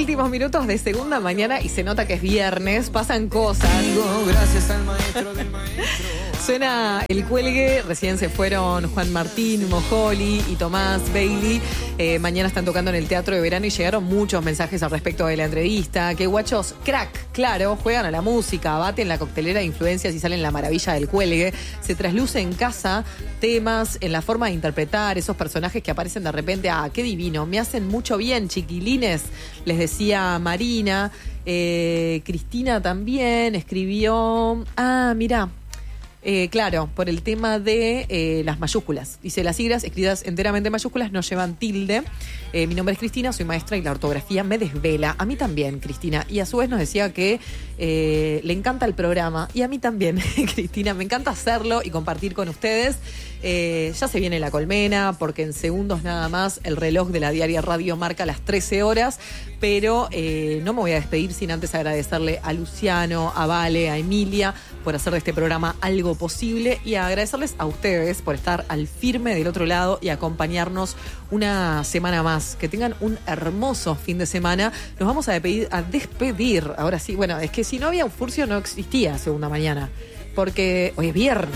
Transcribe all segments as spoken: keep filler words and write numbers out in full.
últimos minutos de segunda mañana y se nota que es viernes, pasan cosas. Gracias al maestro del maestro. Suena El Cuelgue, recién se fueron Juan Martín, Mojoli y Tomás Bailey. Eh, mañana están tocando en el Teatro de Verano y llegaron muchos mensajes al respecto de la entrevista. Que guachos, crack, claro, juegan a la música, baten la coctelera de influencias y salen la maravilla del Cuelgue. Se trasluce en casa temas, en la forma de interpretar esos personajes que aparecen de repente. Ah, qué divino, me hacen mucho bien, chiquilines, les decía Marina. Eh, Cristina también escribió. Ah, mirá. Eh, claro, por el tema de eh, las mayúsculas. Dice, las siglas escritas enteramente en mayúsculas no llevan tilde. Eh, mi nombre es Cristina, soy maestra y la ortografía me desvela. A mí también, Cristina. Y a su vez nos decía que eh, le encanta el programa. Y a mí también, Cristina. Me encanta hacerlo y compartir con ustedes. Eh, ya se viene la colmena, porque en segundos nada más el reloj de la Diaria Radio marca las trece horas. Pero eh, no me voy a despedir sin antes agradecerle a Luciano, a Vale, a Emilia por hacer de este programa algo posible y agradecerles a ustedes por estar al firme del otro lado y acompañarnos una semana más. Que tengan un hermoso fin de semana. Nos vamos a despedir, a despedir. Ahora sí, bueno, es que si no había un Furcio no existía segunda mañana, porque hoy es viernes.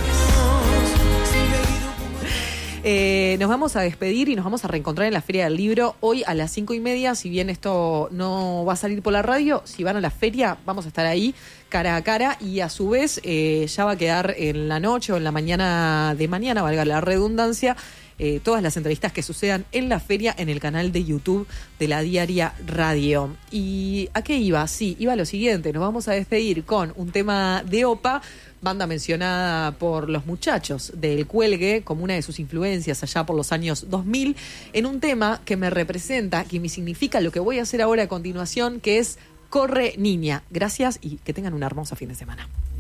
Eh, nos vamos a despedir y nos vamos a reencontrar en la Feria del Libro hoy a las cinco y media. Si bien esto no va a salir por la radio, si van a la feria vamos a estar ahí cara a cara y a su vez eh, ya va a quedar en la noche o en la mañana de mañana, valga la redundancia, eh, todas las entrevistas que sucedan en la feria en el canal de YouTube de la Diaria Radio. ¿Y a qué iba? Sí, iba a lo siguiente, nos vamos a despedir con un tema de Opa, banda mencionada por los muchachos del Cuelgue como una de sus influencias allá por los años dos mil, en un tema que me representa, que me significa lo que voy a hacer ahora a continuación, que es Corre Niña. Gracias y que tengan un hermoso fin de semana.